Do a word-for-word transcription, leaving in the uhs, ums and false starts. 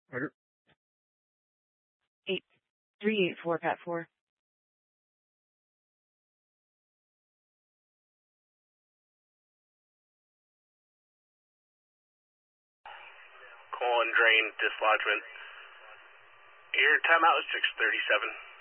Roger. Eight three eight four, Pat four. Colon drain dislodgement. Your timeout is six thirty-seven.